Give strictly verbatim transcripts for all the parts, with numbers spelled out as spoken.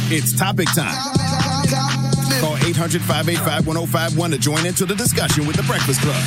It's topic time. Call eight hundred, five eight five, one oh five one to join into the discussion with The Breakfast Club.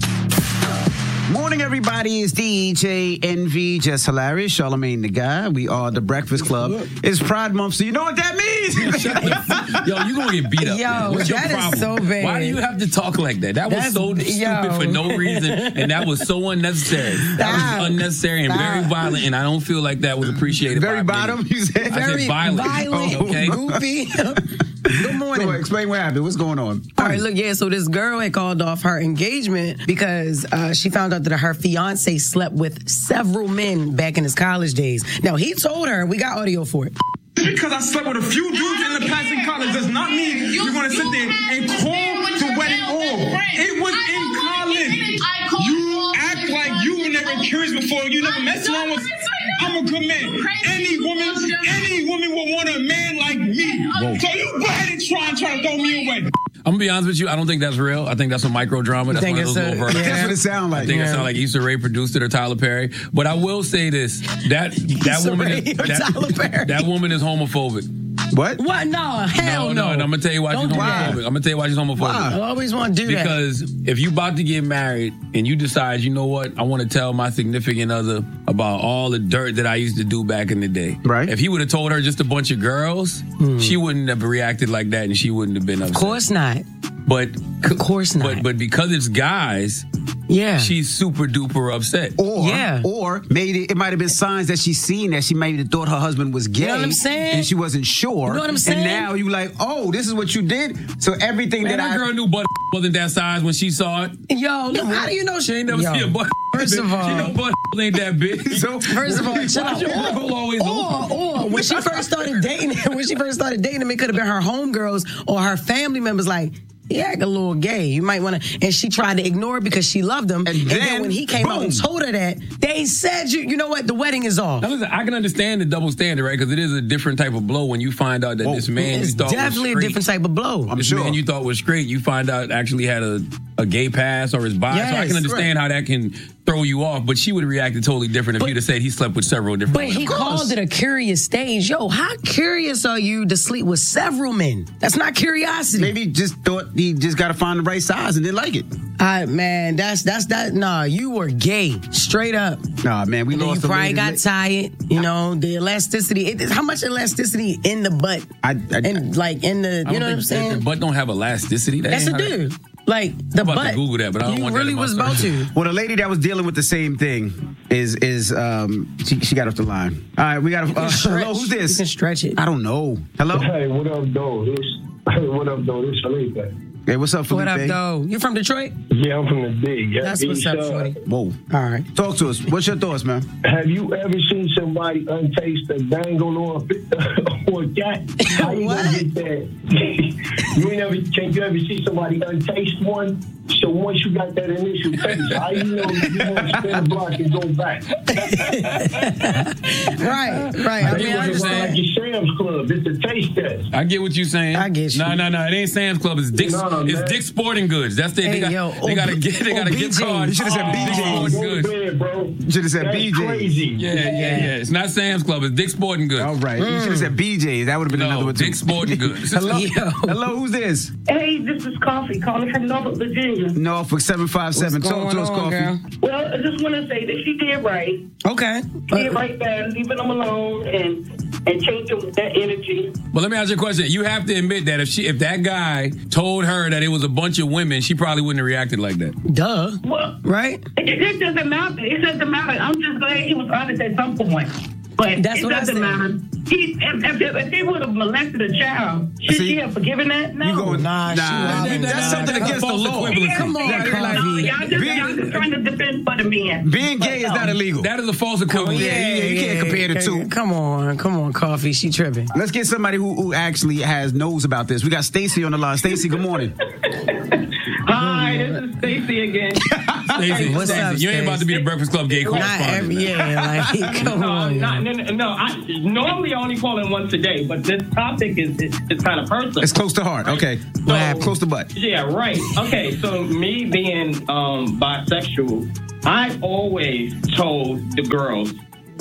Morning, everybody. It's D J N V, just hilarious. Charlamagne the Guy. We are The Breakfast Club. It's Pride Month, so you know what that means. Yo, you gonna get beat up. Yo, What's your that is problem? so bad. Why do you have to talk like that? That That's- was so yo. stupid for no reason, and that was so unnecessary. That Stop. was unnecessary and very Stop. violent, and I don't feel like that was appreciated. Very by bottom, many. you said? I said Very violent. violent, Okay. goofy. Good morning. Go ahead, explain what happened. What's going on? All right, look, yeah, so this girl had called off her engagement because uh, she found out that her fiance slept with several men back in his college days. Now, he told her, we got audio for it. Because I slept with a few dudes in the past in college does not mean you're going to sit there and call the wedding off. It was in college. You act like you were never curious before. You never messed around with. I'm a good man. Any woman, any woman will want a man like me. So you go ahead and try and try to throw me away. I'm gonna be honest with you. I don't think that's real. I think that's a micro drama. That's think one of it's those a- little versions. yeah. That's what it sounds like. I think it Yeah. sounds like Issa Rae produced it or Tyler Perry. But I will say this: that that Issa woman, Rae is, or Tyler that, Perry. that woman is homophobic. What? What? No, hell no, no. no, and I'm gonna tell you why Don't she's do homophobic. that. I'm gonna tell you why she's homophobic. I always want to do that. Because if you about to get married and you decide, you know what, I want to tell my significant other about all the dirt that I used to do back in the day. Right. If he would have told her just a bunch of girls, she wouldn't have reacted like that, and she wouldn't have been upset. Of course not. But Of course not. but but because it's guys, yeah. she's super duper upset. Or, Yeah. or maybe it might have been signs that she's seen that she maybe thought her husband was gay. know what I'm saying? And she wasn't sure. You know what I'm saying? And now you like, oh, this is what you did. So everything Man, that that I girl knew butt wasn't that size when she saw it. Yo, look, how do you know She ain't never Yo, seen a butt. First of all, she know butt ain't that big. So First of all, chill out. Why your butthole always open? Or, or when she first started dating him, when she first started dating him, it could have been her homegirls or her family members like, he act a little gay. You might want to, and she tried to ignore it because she loved him. And, then, then, when he came out and boom. told her that, they said, you, you know what, the wedding is off. Now listen, I can understand the double standard, right? Because it is a different type of blow when you find out that Oh, this man It's you thought definitely was a straight, different type of blow. I'm this sure. man you thought was straight, you find out actually had a, a gay past or is bi. so I Yes, can understand how that can throw you off. But she would have reacted totally different if But- you'd have said he slept with several different But women. he called it a curious stage. Yo, how curious are you to sleep with several men? That's not curiosity. maybe just thought he just got to find the right size and didn't like it. I, man, that's that's that. Nah, you were gay, straight up. Nah, man, we And then you lost the probably lady. got tired. You know, the elasticity. It, how much elasticity in the butt? I- I- and like in the, I you don't know what I'm think saying? The butt don't have elasticity. That Yes, ain't it how that- do. Like the I'm about butt. to Google that, but I don't you want that really in my was about search. to. Well, the lady that was dealing with the same thing is is um she, she got off the line. All right, we got a uh, Stretch. hello. Who's You this? can stretch it. I don't know. Hello. Hey, what up, though? This, what up, though? This Felipe. Hey, what's up, Felipe? What up, though? You from Detroit? Yeah, I'm from the big. Yeah, That's what's east up, side. shorty. Whoa. All right. Talk to us. What's your thoughts, man? Have you ever seen somebody untaste a dangle or a, or a cat? How you What? gonna get that? you ain't ever, can you ever see somebody untaste one? So once you got that initial taste, how you know you want to spin a block and go back? Right, right. I They mean, I want to run understand. like your Sam's Club. It's a taste test. I get what you're saying. I get you. No, no, no. It ain't Sam's Club. It's Dick's. No, it's man. Dick's Sporting Goods. That's the, Hey, they got. yo, they got to O B get. They got to O B get J. cards. You should have said Dick's B J's. Sporting Go Goods. to bed, bro. You should have said That's B J's. crazy. Yeah, yeah, yeah. It's not Sam's Club. It's Dick's Sporting Goods. All right. You should have said B J's. That would have been another No, one too. Dick's Sporting Goods. Hello. Yo. Hello. Who's this? Hey, this is Coffee calling from Norfolk, Virginia. Norfolk seven five seven. What's Talk to going us, on, Coffee. girl? Well, I just want to say that she did right. Okay. She did right by leaving them alone and and changing that energy. But let me ask you a question. You have to admit that if she, if that guy told her that it was a bunch of women, she probably wouldn't have reacted like that. Duh. Well, Right? it, it doesn't matter. It doesn't matter. I'm just glad he was honest at some point. But That's it what I doesn't said. matter. He, if, if, if he would have molested a child, should See, she have forgiven that? No. You going? Nah, Nah, she wouldn't. that's something That's against the false law. equivalency. Come on, Yeah, Coffee. no, y'all just, Being- y'all just trying to defend for the men. Being gay is not illegal. That is a false equivalent. Yeah, you- you can't compare the two. Come on, come on, Coffee. She tripping. Let's get somebody who, who actually has knows about this. We got Stacy on the line. Stacy, good morning. Hi, this is Stacey again. Stacey, What's Stacey, up, you ain't about to be the Breakfast Club gay Not correspondent. every, yeah, like, come No, on. not, no, no, no. I normally I only call in once a day, but this topic is is, is kind of personal. It's close to heart. Okay. So- happened? Close to butt. Yeah, right. Okay, so me being um, bisexual, I always told the girls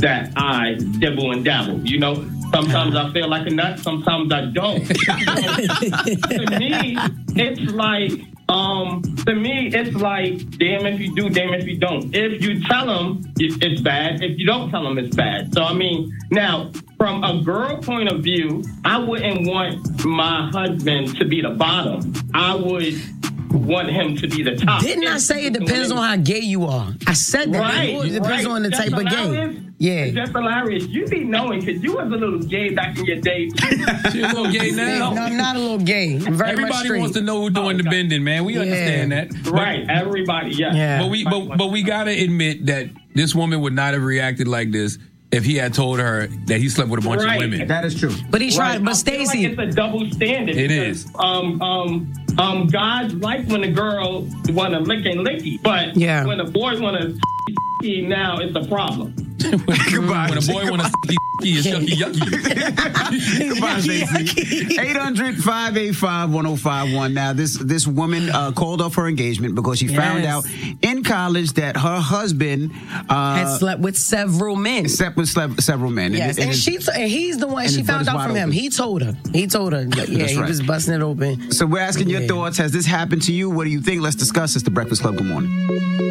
that I dibble and dabble. You know, sometimes I feel like a nut, sometimes I don't. So, to me, it's like, um, to me, it's like, damn if you do, damn if you don't. If you tell them, it's bad. If you don't tell them, it's bad. So, I mean, now, from a girl point of view, I wouldn't want my husband to be the bottom. I would want him to be the top. Didn't I say it depends on how gay you are? I said that. Right, It depends right. on the That's type of hilarious. gay. Yeah. It's just hilarious. You be knowing, because you was a little gay back in your day. She a little gay now. No, I'm not a little gay. I'm very much Everybody straight. wants to know who's doing the bending, man. We Yeah. understand that. But- Right, everybody, yeah. Yeah. But we but, but we gotta admit that this woman would not have reacted like this if he had told her that he slept with a bunch Right. of women. That is true. But he tried. Right. But I feel Stacey, like it's a double standard. It because, is. Um, um, um, guys like when a girl want to lick and licky, but Yeah. when a boy want to now it's a problem. Goodbye. When a boy want to it's yucky yucky. Goodbye, Stacey. eight hundred, five eight five, one oh five one. Now, this this woman uh, called off her engagement because she found Yes. out in college that her husband uh, had slept with several men. slept with slept, several men. Yes, and, and, and she t- and he's the one and she his butt found is out wide from him. open. He told her. He told her. Yeah, That's he right. was busting it open. So we're asking your Yeah. thoughts. Has this happened to you? What do you think? Let's discuss. It's the Breakfast Club. Good morning.